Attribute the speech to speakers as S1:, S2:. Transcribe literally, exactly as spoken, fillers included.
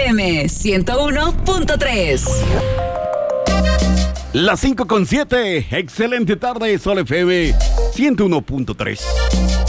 S1: M ciento uno punto tres.
S2: Las cinco con siete. Excelente tarde, Sol F M ciento uno punto tres.